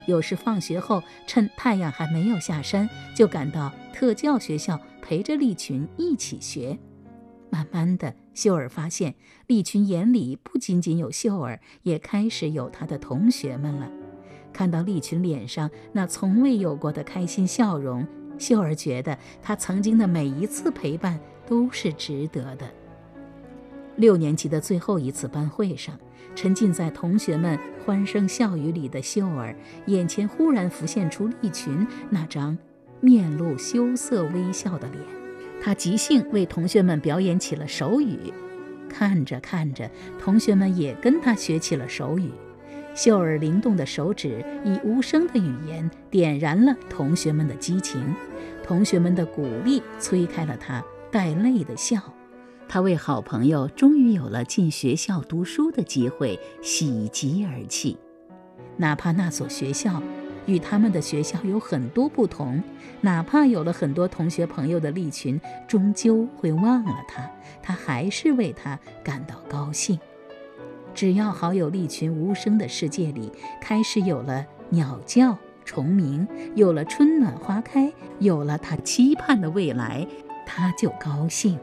有时放学后趁太阳还没有下山，就赶到特教学校陪着利群一起学。慢慢的，秀儿发现利群眼里不仅仅有秀儿，也开始有他的同学们了。看到利群脸上那从未有过的开心笑容，秀儿觉得他曾经的每一次陪伴都是值得的。6年级的最后一次班会上，沉浸在同学们欢声笑语里的秀儿，眼前忽然浮现出利群那张面露羞涩微笑的脸。他即兴为同学们表演起了手语，看着看着，同学们也跟他学起了手语。秀儿灵动的手指以无声的语言点燃了同学们的激情，同学们的鼓励催开了他带泪的笑。他为好朋友终于有了进学校读书的机会喜极而泣。哪怕那所学校与他们的学校有很多不同，哪怕有了很多同学朋友的利群终究会忘了他，他还是为他感到高兴。只要好友利群无声的世界里开始有了鸟叫虫鸣，有了春暖花开，有了他期盼的未来，他就高兴。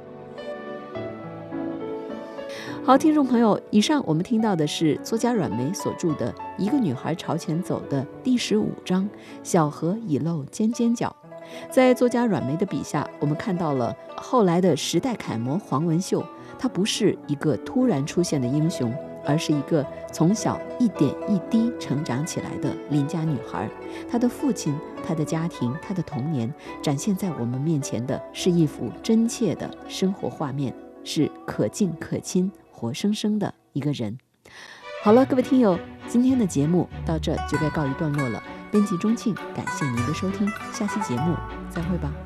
好，听众朋友，以上我们听到的是作家阮梅所著的《一个女孩朝前走》的第15章《小河已露尖尖角》。在作家阮梅的笔下，我们看到了后来的时代楷模黄文秀，她不是一个突然出现的英雄，而是一个从小一点一滴成长起来的邻家女孩。她的父亲、她的家庭、她的童年，展现在我们面前的是一幅真切的生活画面，是可敬可亲活生生的一个人。好了，各位听友，今天的节目到这就该告一段落了。编辑钟庆，感谢您的收听，下期节目再会吧。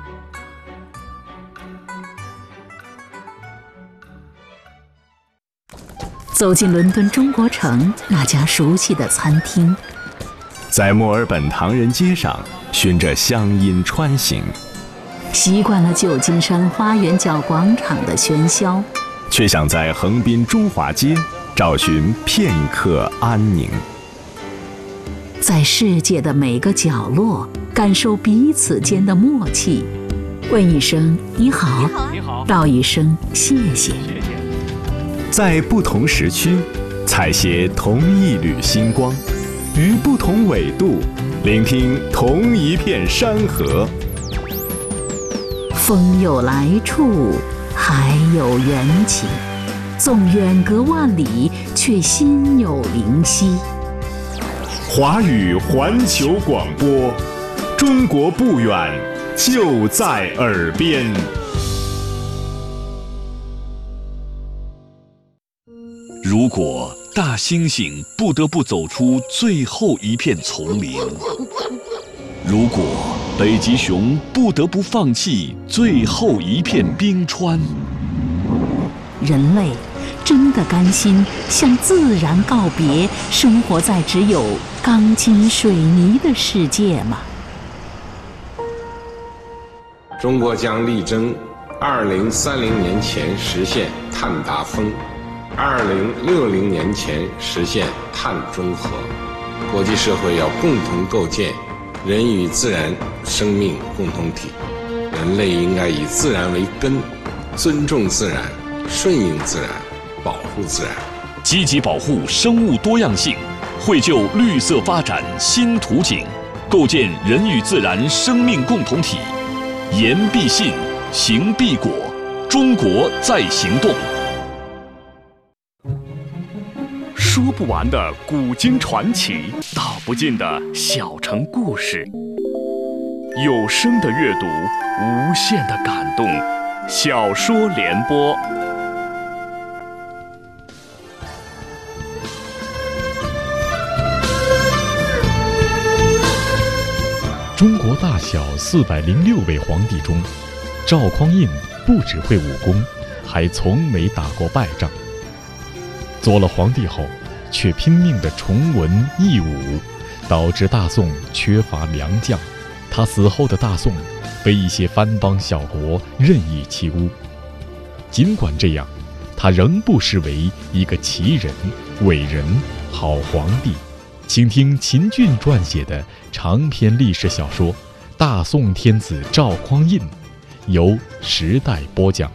走进伦敦中国城那家熟悉的餐厅， 在墨尔本唐人街上循着乡音穿行， 习惯了旧金山花园角广场的喧嚣， 却想在横滨中华街找寻片刻安宁。 在世界的每个角落感受彼此间的默契，问一声你好，道一声谢谢。 在不同时区采撷同一缕星光，于不同纬度聆听同一片山河。 风有来处，海有缘起，纵远隔万里，却心有灵犀。 华语环球广播，中国不远，就在耳边。 如果大猩猩不得不走出最后一片丛林，如果北极熊不得不放弃最后一片冰川， 人类真的甘心向自然告别，生活在只有钢筋水泥的世界吗？ 中国将力争2030年前实现碳达峰，2060年前实现碳中和。国际社会要共同构建人与自然生命共同体，人类应该以自然为根，尊重自然，顺应自然，保护自然， 积极保护生物多样性，绘就绿色发展新图景，构建人与自然生命共同体。言必信，行必果，中国在行动。说不完的古今传奇，道不尽的小城故事，有声的阅读，无限的感动。小说联播。 中国大小406位皇帝中，赵匡胤不只会武功，还从没打过败仗。做了皇帝后，却拼命地崇文抑武，导致大宋缺乏良将。他死后的大宋被一些藩邦小国任意欺侮。尽管这样，他仍不失为一个奇人、伟人、好皇帝。 请听秦俊撰写的长篇历史小说《大宋天子赵匡胤》，由时代播讲。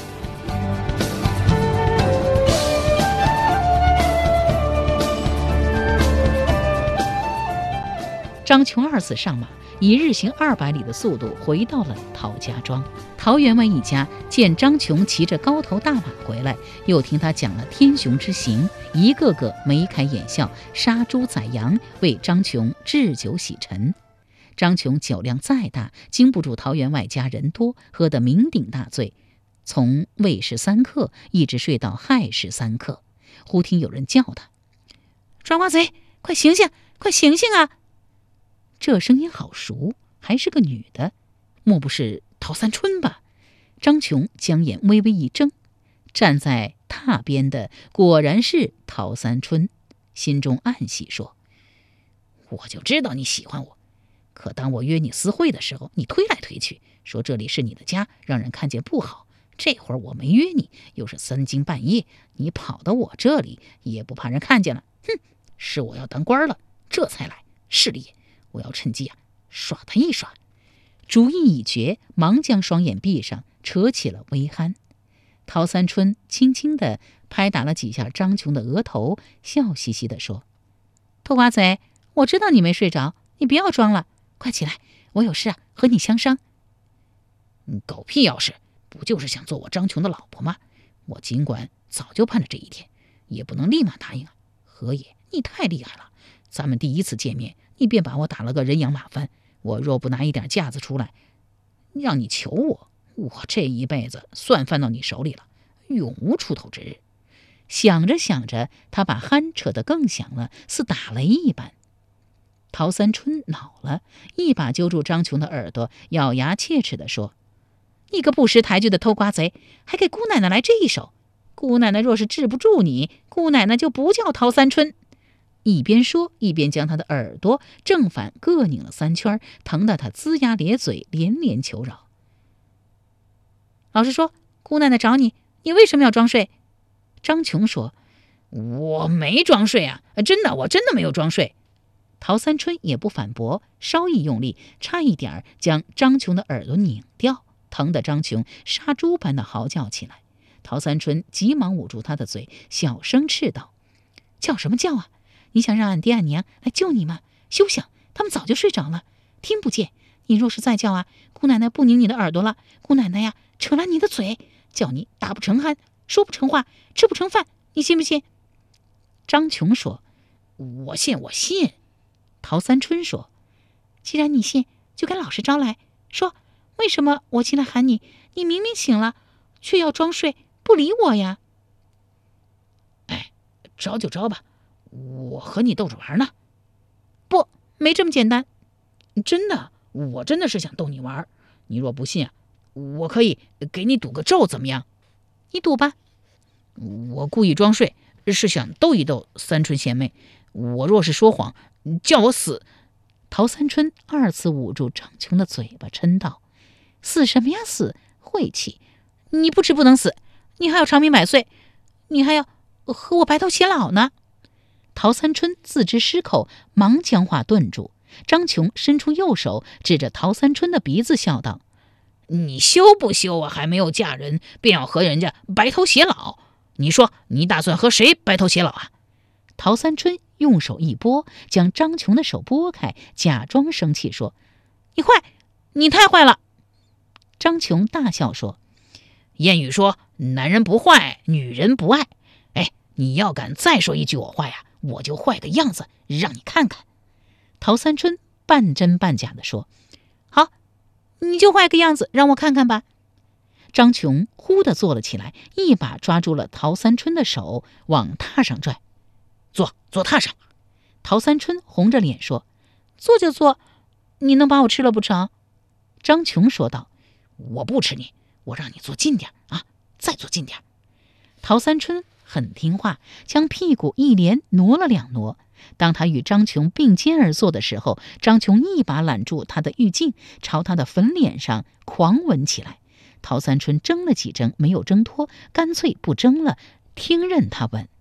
张琼二次上马，以日行200里的速度回到了陶家庄。陶员外一家见张琼骑着高头大马回来，又听他讲了天雄之行，一个个眉开眼笑，杀猪宰羊，为张琼置酒洗尘。张琼酒量再大，经不住陶员外家人多，喝得酩酊大醉，从未时3刻一直睡到亥时3刻。忽听有人叫他：“抓瓜贼，快醒醒，快醒醒啊！”这声音好熟，还是个女的，莫不是陶三春吧？张琼将眼微微一睁，站在榻边的果然是陶三春，心中暗喜说：“我就知道你喜欢我，可当我约你私会的时候，你推来推去，说这里是你的家，让人看见不好。这会儿我没约你，又是3更半夜，你跑到我这里，也不怕人看见了。哼，是我要当官了，这才来，是的也。我要趁机耍他一耍。”主意已决，忙将双眼闭上，扯起了微鼾。陶三春轻轻地拍打了几下张琼的额头，笑嘻嘻地说：“偷瓜贼，我知道你没睡着，你不要装了，快起来，我有事和你相商。”“狗屁要事，不就是想做我张琼的老婆吗？我尽管早就盼着这一天，也不能立马答应啊。何爷，你太厉害了，咱们第一次见面，你便把我打了个人仰马翻，我若不拿一点架子出来，让你求我，我这一辈子算翻到你手里了，永无出头之日。”想着想着，他把鼾扯得更响了，似打雷一般。陶三春恼了，一把揪住张琼的耳朵，咬牙切齿地说：“你个不识抬举的偷瓜贼，还给姑奶奶来这一手！姑奶奶若是治不住你，姑奶奶就不叫陶三春。”一边说，一边将他的耳朵正反各拧了3圈，疼得他龇牙咧嘴，连连求饶。“老实说，姑奶奶找你，你为什么要装睡？”张琼说：“我没装睡啊，真的，我真的没有装睡。”陶三春也不反驳，稍一用力，差一点将张琼的耳朵拧掉，疼得张琼杀猪般的嚎叫起来。陶三春急忙捂住他的嘴，小声斥道：“叫什么叫啊？你想让俺爹俺娘来救你吗？休想，他们早就睡着了，听不见。你若是再叫啊，姑奶奶不拧你的耳朵了，姑奶奶呀，扯烂你的嘴，叫你打不成鼾，说不成话，吃不成饭，你信不信？”张琼说：“我信，我信。”陶三春说：“既然你信，就该老实招来，说为什么我进来喊你，你明明醒了，却要装睡不理我呀？”“哎，招就招吧，我和你逗着玩呢。”“不，没这么简单。真的，我真的是想逗你玩。你若不信啊，我可以给你赌个咒，怎么样？”“你赌吧。”“我故意装睡，是想逗一逗三春贤妹。我若是说谎，叫我死。”陶三春2次捂住张琼的嘴巴，嗔道：“死什么呀死，晦气！你不吃不能死，你还要长命百岁，你还要和我白头偕老呢。”陶三春自知失口，忙将话顿住。张琼伸出右手指着陶三春的鼻子笑道：“你羞不羞啊？还没有嫁人便要和人家白头偕老，你说你打算和谁白头偕老啊？”陶三春用手一拨，将张琼的手拨开，假装生气说：“你坏，你太坏了。”张琼大笑说：“谚语说男人不坏，女人不爱。哎，你要敢再说一句我坏呀，我就坏个样子让你看看。”陶三春半真半假地说：“好，你就坏个样子让我看看吧。”张琼忽地坐了起来，一把抓住了陶三春的手，往榻上拽：“坐榻上。”陶三春红着脸说：“坐就坐，你能把我吃了不成？”张琼说道：“我不吃你，我让你坐近点啊，再坐近点。”陶三春很听话，将屁股一连挪了2挪。当他与张琼并肩而坐的时候，张琼一把揽住他的玉颈，朝他的粉脸上狂吻起来。陶三春争了几争，没有挣脱，干脆不争了，听任他吻。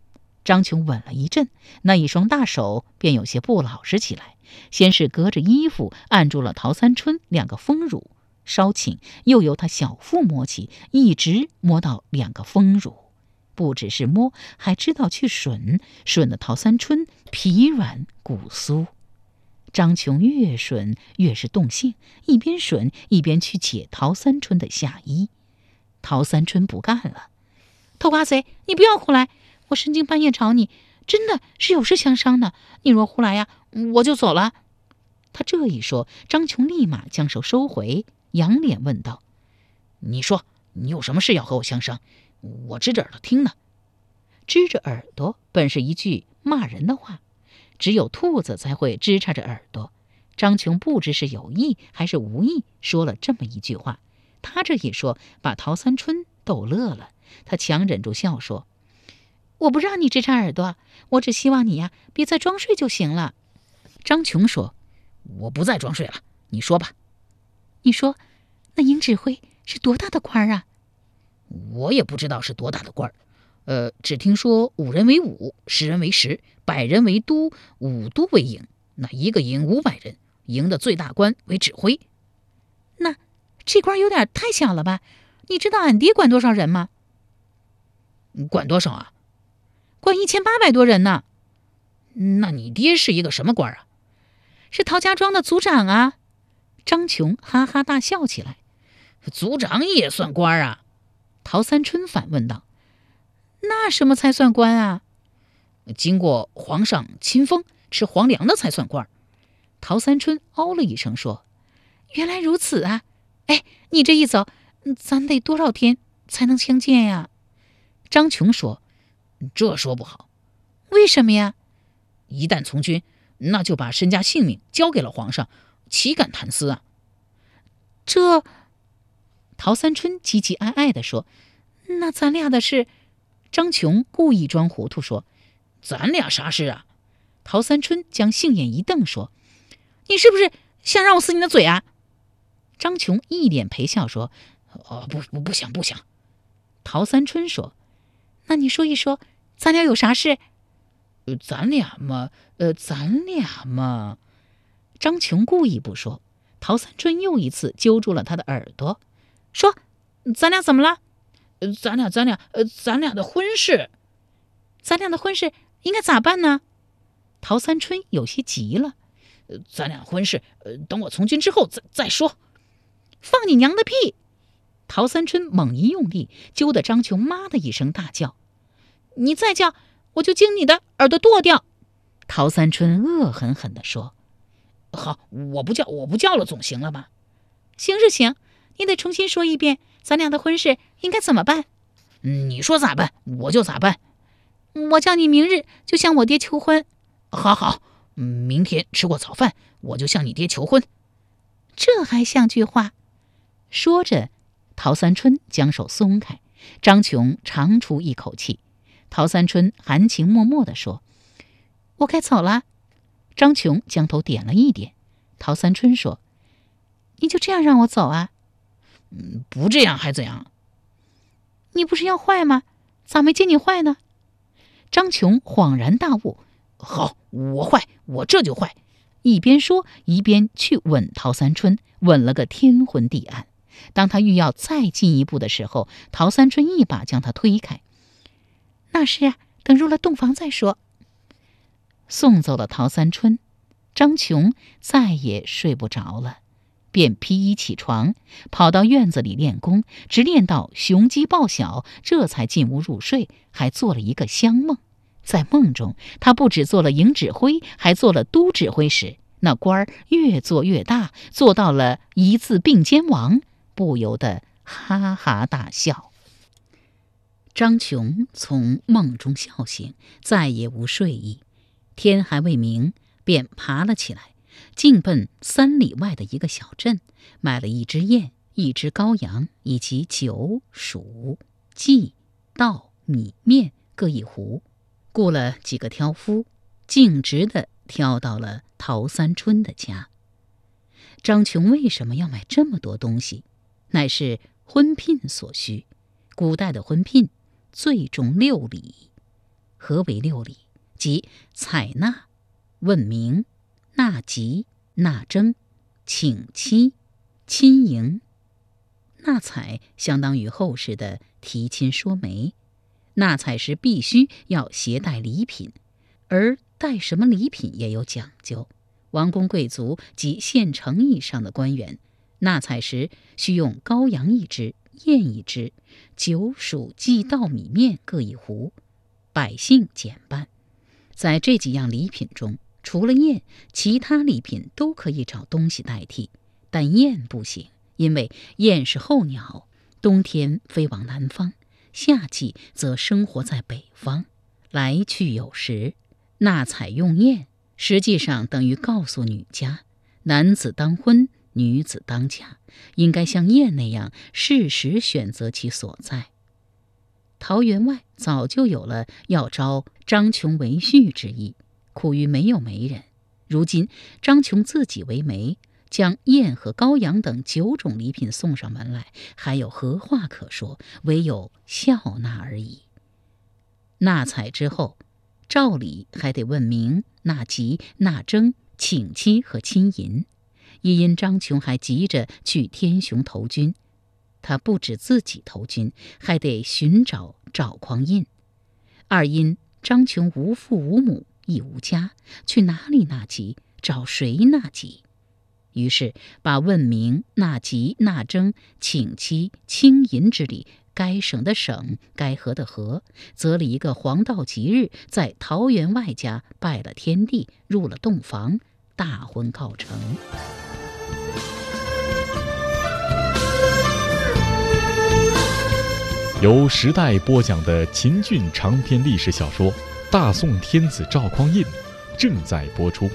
张琼稳了一阵，那一双大手便有些不老实起来，先是隔着衣服按住了陶三春2个丰乳，稍轻又由他小腹摸起，一直摸到2个丰乳。不只是摸，还知道去吮得陶三春皮软骨酥。张琼越吮越是动兴，一边吮一边去解陶三春的下衣。陶三春不干了：“偷瓜贼，你不要胡来！我深更半夜找你，真的是有事相商的。你若胡来呀，我就走了。”他这一说，张琼立马将手收回，仰脸问道：“你说，你有什么事要和我相商？我支着耳朵听呢。”支着耳朵本是一句骂人的话，只有兔子才会支叉着耳朵。张琼不知是有意还是无意说了这么一句话，他这一说把陶三春逗乐了，他强忍住笑说：“我不让你支叉耳朵，我只希望你呀别再装睡就行了。”张琼说：“我不再装睡了，你说吧。”“你说，那营指挥是多大的官啊？”“我也不知道是多大的官只听说5人为伍，10人为时，100人为都，5都为营，那一个营500人，营的最大官为指挥。”“那这官有点太小了吧？你知道俺爹管多少人吗？”“管多少啊？”“管1800多人呢。”“那你爹是一个什么官啊？”“是陶家庄的族长啊。”张琼哈哈大笑起来。“族长也算官啊？”陶三春反问道。“那什么才算官啊？”“经过皇上亲封吃皇粮的才算官。”陶三春哦了一声说：“原来如此啊！哎，你这一走，咱得多少天才能相见呀？”张琼说：“这说不好。”“为什么呀？”“一旦从军，那就把身家性命交给了皇上，岂敢谈私啊？”“这……”陶三春唧唧哀哀地说：“那咱俩的事……”张琼故意装糊涂说：“咱俩啥事啊？”陶三春将杏眼一瞪说：“你是不是想让我撕你的嘴啊？”张琼一脸陪笑说：“不想。”陶三春说：“那你说一说，咱俩有啥事？”“咱俩嘛。”张琼故意不说，陶三春又一次揪住了他的耳朵，说：“咱俩怎么了？”“咱俩的婚事。”“咱俩的婚事应该咋办呢？”陶三春有些急了。“咱俩婚事，等我从军之后再说。”“放你娘的屁！”陶三春猛一用力，揪得张琼妈的一声大叫：“你再叫，我就将你的耳朵剁掉！”陶三春恶狠狠地说：“好，我不叫了，总行了吧？”“行是行，你得重新说一遍，咱俩的婚事应该怎么办？”“你说咋办，我就咋办。”“我叫你明日就向我爹求婚。”“好，明天吃过早饭，我就向你爹求婚。”“这还像句话？”说着，陶三春将手松开，张琼长出一口气。陶三春含情脉脉地说：“我该走了。”张琼将头点了一点。陶三春说：“你就这样让我走啊？”“不这样还怎样？”“你不是要坏吗？咋没见你坏呢？”张琼恍然大悟：“好，我坏，我这就坏。”一边说一边去吻陶三春，吻了个天昏地暗。当他欲要再进一步的时候，陶三春一把将他推开：“那是啊，等入了洞房再说。”送走了陶三春，张琼再也睡不着了，便披衣起床，跑到院子里练功，直练到雄鸡报晓，这才进屋入睡，还做了一个香梦。在梦中，他不只做了营指挥，还做了都指挥使，那官儿越做越大，做到了一字并肩王，不由得哈哈大笑。张琼从梦中笑醒，再也无睡意，天还未明，便爬了起来，径奔3里外的一个小镇，买了1只雁、1只羔羊，以及酒、黍、稷、稻、米面各1壶，雇了几个挑夫，径直地挑到了陶三春的家。张琼为什么要买这么多东西？乃是婚聘所需。古代的婚聘最重6礼： 合为6礼，即采纳、问名、纳吉、纳征、请期、亲迎。纳采相当于后世的提亲说媒，纳采时必须要携带礼品，而带什么礼品也有讲究。王公贵族及县城以上的官员，纳采时需用羔羊1只、雁1只、酒黍鸡稻米面各1壶，百姓减半。在这几样礼品中，除了雁，其他礼品都可以找东西代替，但雁不行，因为雁是候鸟，冬天飞往南方，夏季则生活在北方，来去有时。纳采用雁，实际上等于告诉女家，男子当婚，女子当嫁，应该像雁那样适时选择其所在。桃园外早就有了要招张琼为婿之意，苦于没有媒人。如今张琼自己为媒，将雁和羔羊等9种礼品送上门来，还有何话可说？唯有笑纳而已。纳采之后，照理还得问名、纳吉、纳征、请期和亲迎。因张琼还急着去天雄投军，他不止自己投军，还得寻找赵匡胤。二因张琼无父无母亦无家，去哪里纳吉？找谁纳吉？于是把问名、纳吉、纳征、请期、亲迎之礼该省的省，该河的河，择了一个黄道吉日，在桃园外家拜了天地，入了洞房，大婚告成。 由时代播讲的秦俊长篇历史小说《大宋天子赵匡胤》正在播出。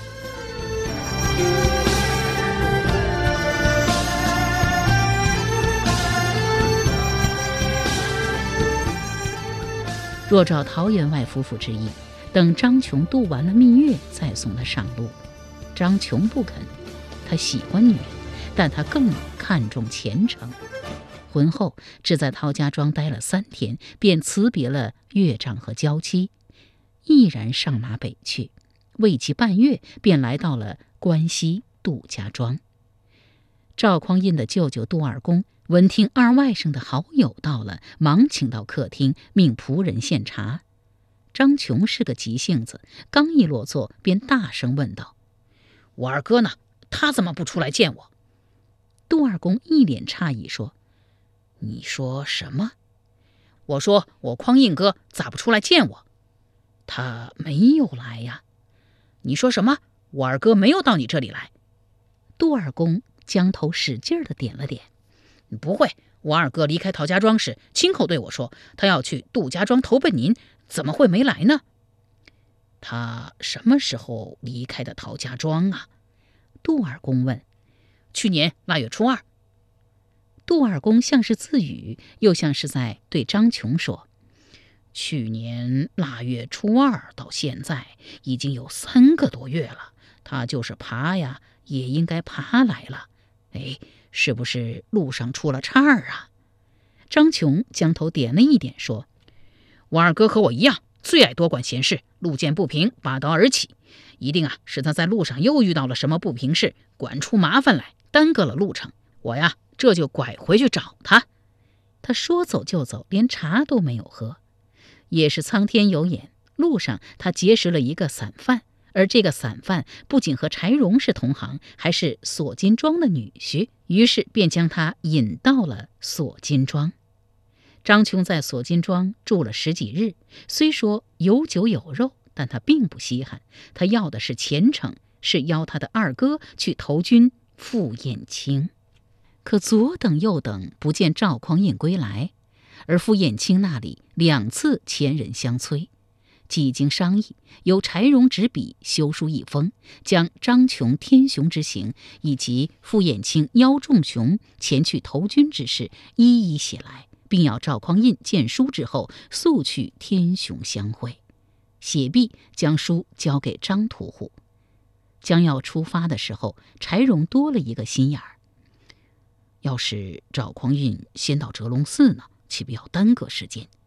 若照桃园外夫妇之意，等张琼度完了蜜月再送她上路。张琼不肯，他喜欢女人，但他更看重前程。婚后只在陶家庄待了3天，便辞别了岳丈和娇妻，毅然上马北去。未及半月，便来到了关西杜家庄。赵匡胤的舅舅杜二公闻听二外甥的好友到了，忙请到客厅，命仆人献茶。张琼是个急性子，刚一落座，便大声问道：“我二哥呢？他怎么不出来见我？”杜二公一脸诧异说：“你说什么？”“我说我匡胤哥咋不出来见我？”“他没有来呀。”“你说什么？我二哥没有到你这里来？”杜二公将头使劲地点了点。“不会，我二哥离开陶家庄时亲口对我说，他要去杜家庄投奔您，怎么会没来呢？”“他什么时候离开的陶家庄啊？”杜二公问。“去年腊月初2。”杜二公像是自语，又像是在对张琼说：“去年腊月初2到现在已经有3个多月了，他就是爬呀，也应该爬来了。哎，是不是路上出了岔啊？”张琼将头点了一点，说：“我二哥和我一样，最爱多管闲事，路见不平拔刀而起，一定是他在路上又遇到了什么不平事，管出麻烦来，耽搁了路程。我呀，这就拐回去找他。”他说走就走，连茶都没有喝。也是苍天有眼，路上他结识了一个散贩，而这个散贩不仅和柴荣是同行，还是锁金庄的女婿，于是便将他引到了锁金庄。张琼在锁金庄住了10几日，虽说有酒有肉，但他并不稀罕，他要的是前程，是邀他的二哥去投军赴燕青。可左等右等，不见赵匡胤归来，而赴燕青那里2次前人相催。既经商议，由柴荣执笔修书一封，将张琼天雄之行以及傅衍清邀仲雄前去投军之事一一写来，并要赵匡胤见书之后速去天雄相会。写毕，将书交给张屠户。将要出发的时候，柴荣多了一个心眼儿：要是赵匡胤先到折龙寺呢，岂不要耽搁时间？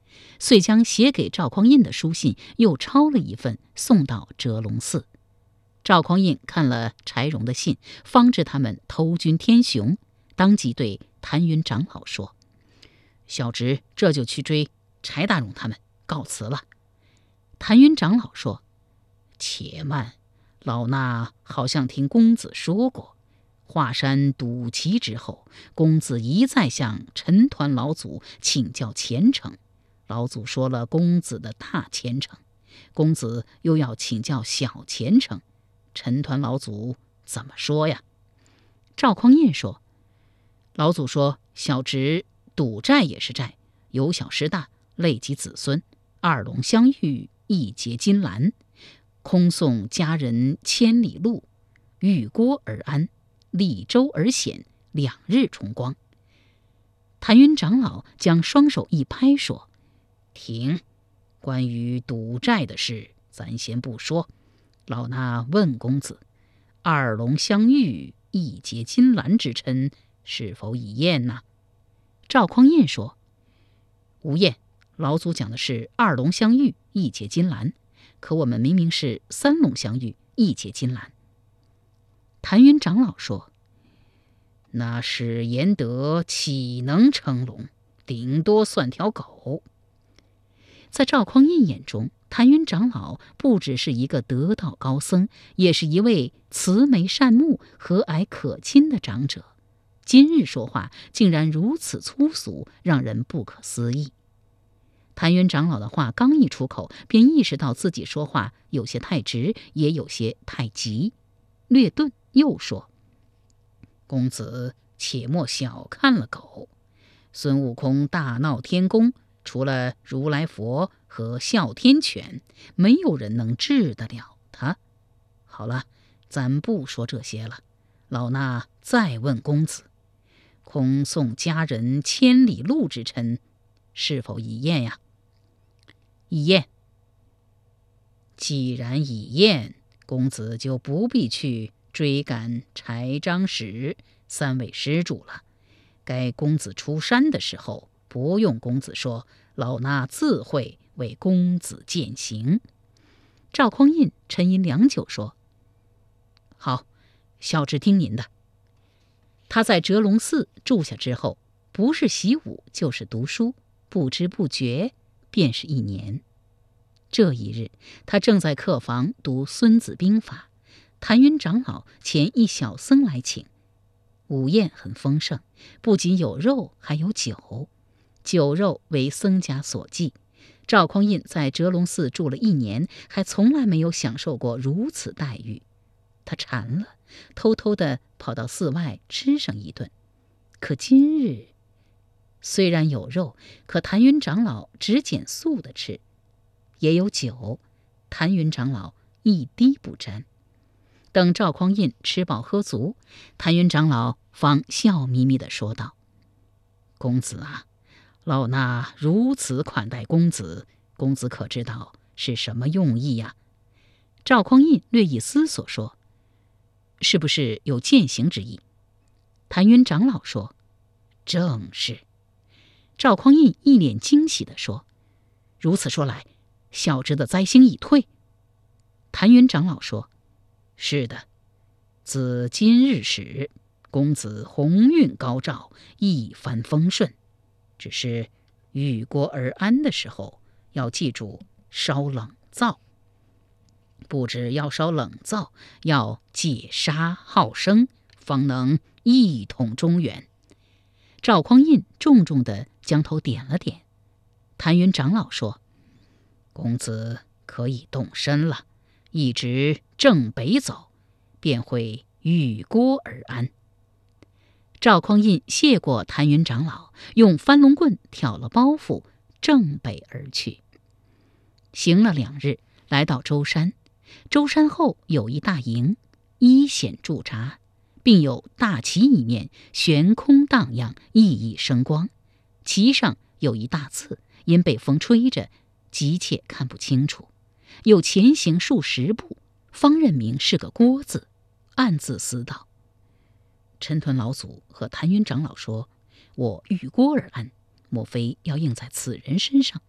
遂将写给赵匡胤的书信又抄了一份送到折龙寺。赵匡胤看了柴荣的信，方知他们投军天雄，当即对谭云长老说：“小侄这就去追柴大荣他们，告辞了。”谭云长老说：“且慢，老衲好像听公子说过，华山赌旗之后，公子一再向陈抟老祖请教前程，老祖说了公子的大前程，公子又要请教小前程，陈抟老祖怎么说呀？”赵匡胤说：“老祖说小侄赌债也是债，由小失大，累及子孙，二龙相遇，一结金兰，空送家人千里路，遇郭而安，立周而显，2日重光。”谭云长老将双手一拍说：“停，关于赌债的事咱先不说，老衲问公子，二龙相遇，一结金兰之称是否已验呢？”赵匡胤说：“无验，老祖讲的是二龙相遇，一结金兰，可我们明明是3龙相遇，一结金兰。”谭云长老说：“那史延德岂能成龙，顶多算条狗。”在赵匡胤眼中，谭云长老不只是一个得道高僧，也是一位慈眉善目、和蔼可亲的长者。今日说话竟然如此粗俗，让人不可思议。谭云长老的话刚一出口，便意识到自己说话有些太直，也有些太急，略顿又说：“公子且莫小看了狗。孙悟空大闹天宫，除了如来佛和哮天犬，没有人能治得了他。好了，咱不说这些了，老衲再问公子，空送家人千里路之称，是否已验呀？”“已验。”“既然已验，公子就不必去追赶柴张史3位施主了。该公子出山的时候，不用公子说，老衲自会为公子饯行。”赵匡胤沉吟良久说：“好，小侄听您的。”他在折龙寺住下之后，不是习武就是读书，不知不觉便是1年。这一日，他正在客房读《孙子兵法》，谭云长老遣一小僧来请。午宴很丰盛，不仅有肉，还有酒。酒肉为僧家所忌。赵匡胤在折龙寺住了1年，还从来没有享受过如此待遇。他馋了，偷偷地跑到寺外吃上一顿。可今日虽然有肉，可谭云长老只拣素的吃；也有酒，谭云长老一滴不沾。等赵匡胤吃饱喝足，谭云长老方笑眯眯地说道：“公子啊，老衲如此款待公子，公子可知道是什么用意呀？”赵匡胤略一思索说：“是不是有践行之意？”谭云长老说：“正是。”赵匡胤一脸惊喜地说：“如此说来，小侄的灾星已退。”谭云长老说：“是的，自今日始，公子鸿运高照，一帆风顺。只是遇郭而安的时候，要记住烧冷灶。不只要烧冷灶，要戒杀好生，方能一统中原。”赵匡胤重重地将头点了点。谭云长老说：“公子可以动身了，一直正北走，便会遇郭而安。”赵匡胤谢过谭云长老，用翻龙棍挑了包袱，正北而去。行了2日，来到舟山。舟山后有一大营，依险驻扎，并有大旗一面，悬空荡漾，熠熠生光。旗上有一大字，因被风吹着，急切看不清楚。又前行数10步，方认明是个郭字，暗自思道：陈抟老祖和谭云长老说我遇郭而安，莫非要应在此人身上？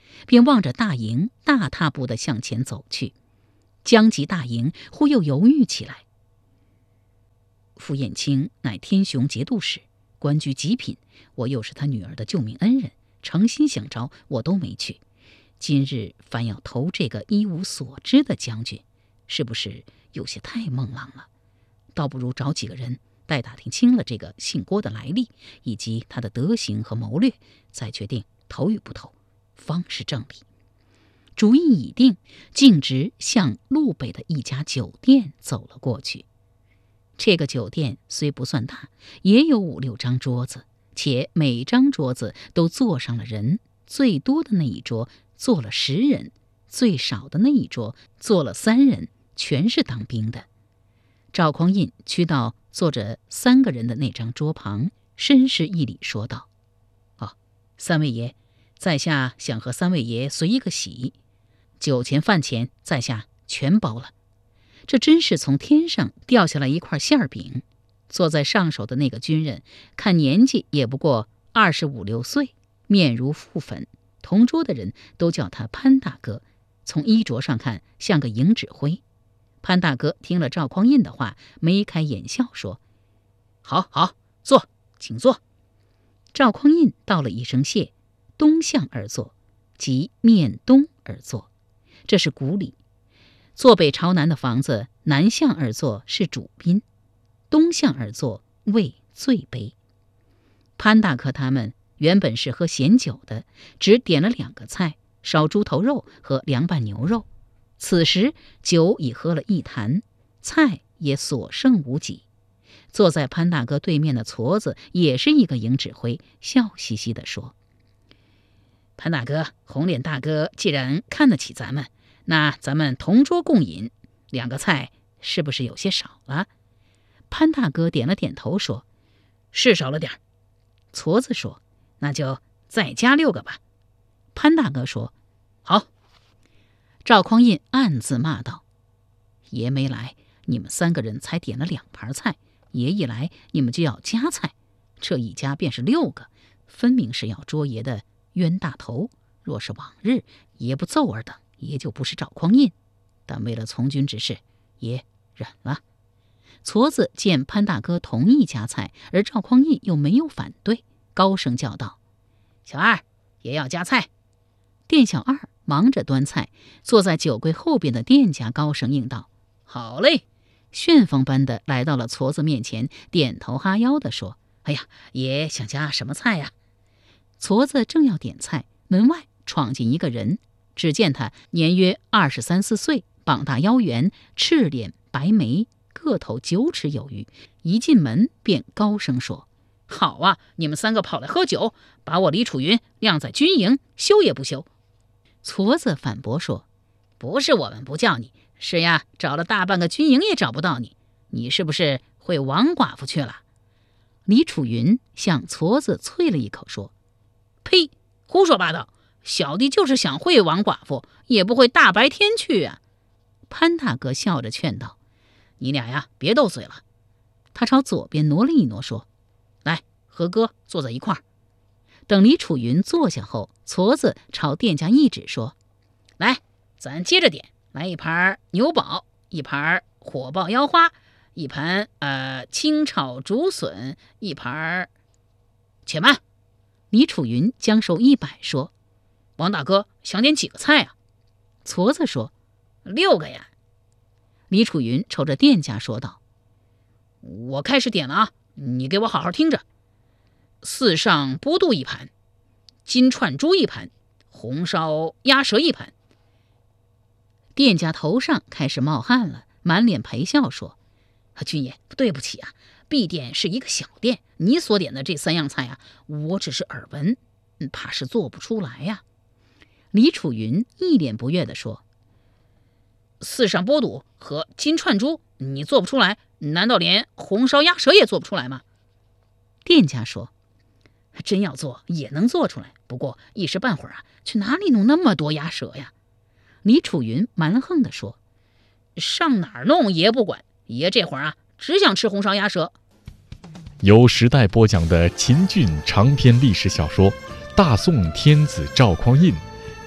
便望着大营大踏步地向前走去。将及大营，忽又犹豫起来。傅彦卿乃天雄节度使，官居极品，我又是他女儿的救命恩人，诚心想招，我都没去。今日反要投这个一无所知的将军，是不是有些太孟浪了？倒不如找几个人，待打听清了这个姓郭的来历，以及他的德行和谋略，再决定投与不投，方是正理。主意已定，径直向路北的一家酒店走了过去。这个酒店虽不算大，也有5、6张桌子，且每张桌子都坐上了人，最多的那一桌坐了10人，最少的那一桌坐了3人，全是当兵的。赵匡胤趋到坐着3个人的那张桌旁，深施一礼说道：“3位爷，在下想和3位爷随一个喜，酒钱饭钱在下全包了。”这真是从天上掉下来一块馅饼。坐在上手的那个军人，看年纪也不过25、6岁，面如覆粉，同桌的人都叫他潘大哥，从衣着上看像个营指挥。潘大哥听了赵匡胤的话，眉开眼笑说：“好好，坐，请坐。”赵匡胤道了一声谢，东向而坐，即面东而坐，这是古礼。坐北朝南的房子，南向而坐是主宾，东向而坐为最卑。潘大哥他们原本是喝咸酒的，只点了2个菜，烧猪头肉和凉拌牛肉。此时酒已喝了1坛，菜也所剩无几。坐在潘大哥对面的矬子也是一个营指挥，笑嘻嘻地说：“潘大哥、红脸大哥既然看得起咱们，那咱们同桌共饮，2个菜是不是有些少了？”潘大哥点了点头说：“是少了点。”矬子说：“那就再加6个吧。”潘大哥说：“好。”赵匡胤暗自骂道：“爷没来，你们3个人才点了2盘菜，爷一来，你们就要加菜，这一加便是6个，分明是要捉爷的冤大头。若是往日，爷不奏尔等，爷就不是赵匡胤。但为了从军之事，爷忍了。”矬子见潘大哥同意加菜，而赵匡胤又没有反对，高声叫道：“小二，爷要加菜。”店小二忙着端菜，坐在酒柜后边的店家高声应道：“好嘞！”旋风般的来到了矬子面前，点头哈腰地说：“哎呀，爷想加什么菜呀？”矬子正要点菜，门外闯进一个人，只见他年约23、24岁，膀大腰圆，赤脸白眉，个头9尺有余。一进门便高声说：“好啊，你们3个跑来喝酒，把我李楚云晾在军营，休也不休。”矬子反驳说：“不是我们不叫你，是呀，找了大半个军营也找不到你，你是不是会王寡妇去了？”李楚云向矬子啐了一口说：“呸，胡说八道！小弟就是想会王寡妇，也不会大白天去啊。”潘大哥笑着劝道：“你俩呀，别斗嘴了。”他朝左边挪了一挪说：“来，和哥坐在一块儿。”等李楚云坐下后，矬子朝店家一指说：“来，咱接着点，来1盘牛宝，1盘火爆腰花，1盘清炒竹笋，1盘……且慢！”李楚云将手一摆说：“王大哥想点几个菜啊？”矬子说：“6个呀。”李楚云瞅着店家说道：“我开始点了啊，你给我好好听着。4上波肚1盘，金串猪1盘，红烧鸭舌1盘。”店家头上开始冒汗了，满脸陪笑说：“军爷，对不起啊，敝店是一个小店，你所点的这3样菜啊，我只是耳闻，怕是做不出来呀。”李楚云一脸不悦地说：“4上波肚和金串猪你做不出来，难道连红烧鸭舌也做不出来吗？”店家说：“真要做也能做出来，不过一时半会儿啊，去哪里弄那么多鸭舌呀？”李楚云蛮横地说：“上哪儿弄爷不管，爷这会儿啊，只想吃红烧鸭舌。” 由时代播讲的秦俊长篇历史小说《大宋天子赵匡胤》，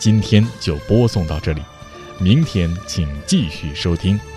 今天就播送到这里，明天请继续收听。